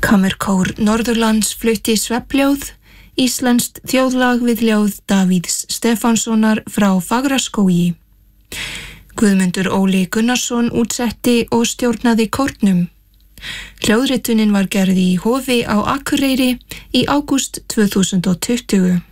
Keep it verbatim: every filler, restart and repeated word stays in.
Kammerkór Norðurlands flutti svefnljóð, íslenskt þjóðlag við ljóð Davíðs Stefánssonar frá Fagraskógi. Guðmundur Óli Gunnarsson útsetti og stjórnaði kórnum. Hljóðritunin var gerð í Hofi á Akureyri í ágúst tvö þúsund og tuttugu.